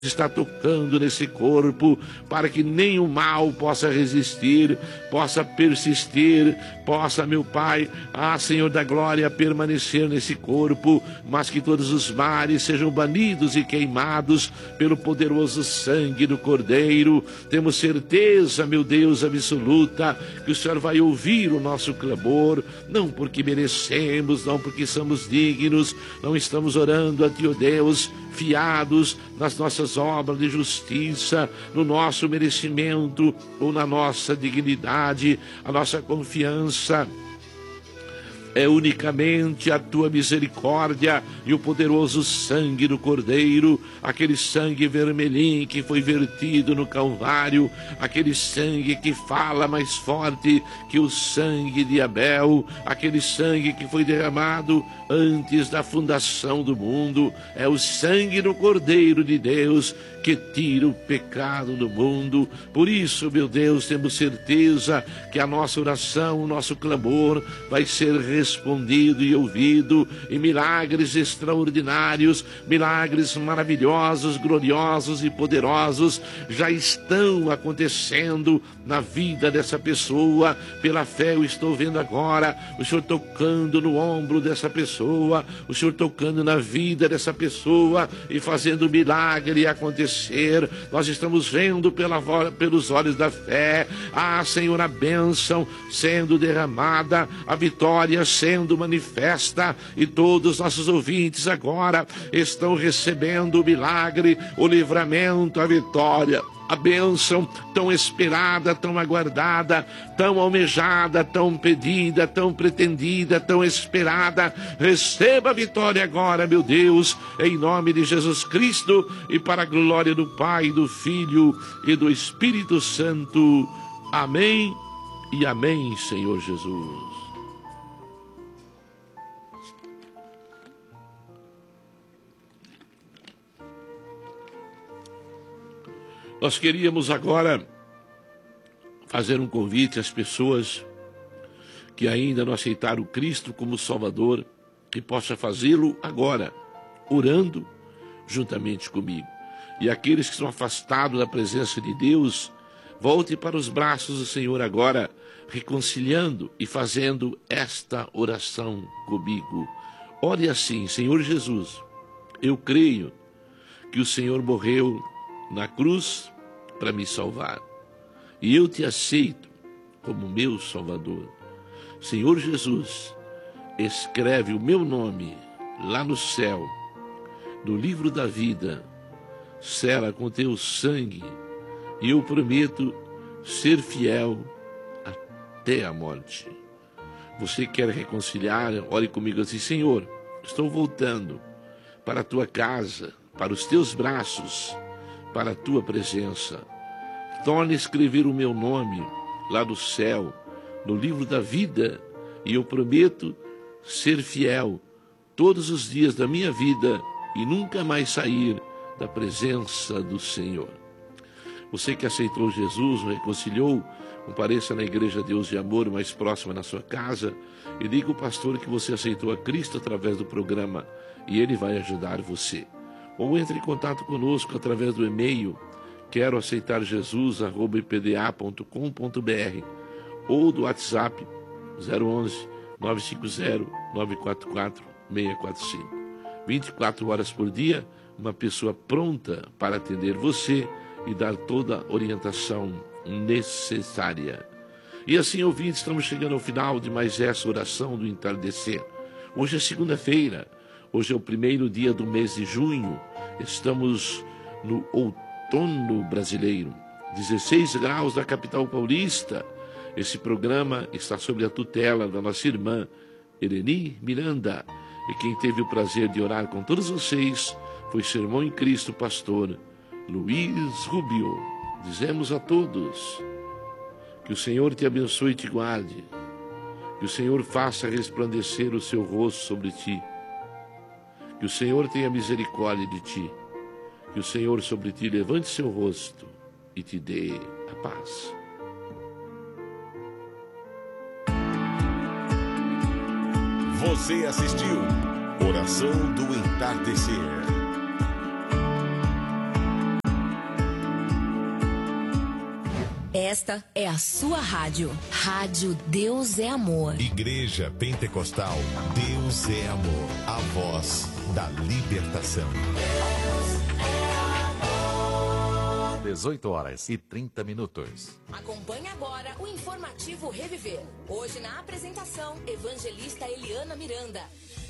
está tocando nesse corpo, para que nenhum mal possa resistir, possa persistir, possa, meu Pai, Senhor da glória, permanecer nesse corpo, mas que todos os males sejam banidos e queimados pelo poderoso sangue do Cordeiro. Temos certeza, meu Deus, absoluta, que o Senhor vai ouvir o nosso clamor, não porque merecemos, não porque somos dignos, não estamos orando a Ti, ó Deus, fiados nas nossas obras de justiça, no nosso merecimento ou na nossa dignidade. A nossa confiança é unicamente a Tua misericórdia e o poderoso sangue do Cordeiro, aquele sangue vermelhinho que foi vertido no Calvário, aquele sangue que fala mais forte que o sangue de Abel, aquele sangue que foi derramado antes da fundação do mundo. É o sangue do Cordeiro de Deus que tira o pecado do mundo. Por isso, meu Deus, temos certeza que a nossa oração, o nosso clamor vai ser respondido e ouvido, e milagres extraordinários, milagres maravilhosos, gloriosos e poderosos já estão acontecendo na vida dessa pessoa. Pela fé eu estou vendo agora o Senhor tocando no ombro dessa pessoa, o Senhor tocando na vida dessa pessoa e fazendo milagre acontecer. Nós estamos vendo pelos olhos da fé, Senhor, a bênção sendo derramada, a vitória sendo manifesta, e todos os nossos ouvintes agora estão recebendo o milagre, o livramento, a vitória, a bênção tão esperada, tão aguardada, tão almejada, tão pedida, tão pretendida, tão esperada. Receba a vitória agora, meu Deus, em nome de Jesus Cristo, e para a glória do Pai, do Filho e do Espírito Santo. Amém e amém, Senhor Jesus. Nós queríamos agora fazer um convite às pessoas que ainda não aceitaram Cristo como Salvador, que possa fazê-lo agora, orando juntamente comigo. E aqueles que estão afastados da presença de Deus, volte para os braços do Senhor agora, reconciliando e fazendo esta oração comigo. Ore assim: Senhor Jesus, eu creio que o Senhor morreu na cruz para me salvar, e eu te aceito como meu Salvador. Senhor Jesus, escreve o meu nome lá no céu, no livro da vida, sela com teu sangue, e eu prometo ser fiel até a morte. Você quer reconciliar? Ore comigo assim: Senhor, estou voltando para a tua casa, para os teus braços, para a tua presença. Torne a escrever o meu nome lá no céu, no livro da vida, e eu prometo ser fiel todos os dias da minha vida e nunca mais sair da presença do Senhor. Você que aceitou Jesus, o reconciliou, compareça na Igreja Deus de Amor mais próxima na sua casa e diga ao pastor que você aceitou a Cristo através do programa, e ele vai ajudar você. Ou entre em contato conosco através do e-mail quero aceitar jesus@ipda.com.br, ou do WhatsApp 011 950 944 645. 24 horas por dia, uma pessoa pronta para atender você e dar toda a orientação necessária. E assim, ouvintes, estamos chegando ao final de mais essa oração do entardecer. Hoje é segunda-feira, hoje é o primeiro dia do mês de junho, estamos no outono brasileiro, 16 graus da capital paulista. Esse programa está sob a tutela da nossa irmã Eleni Miranda, e quem teve o prazer de orar com todos vocês foi seu irmão em Cristo, pastor Luiz Rubio. Dizemos a todos que o Senhor te abençoe e te guarde, que o Senhor faça resplandecer o seu rosto sobre ti, que o Senhor tenha misericórdia de ti, que o Senhor sobre ti levante seu rosto e te dê a paz. Você assistiu Oração do Entardecer. Esta é a sua rádio. Rádio Deus é Amor. Igreja Pentecostal, Deus é Amor. A voz da libertação. 18h30. Acompanhe agora o informativo Reviver. Hoje na apresentação, evangelista Eliana Miranda.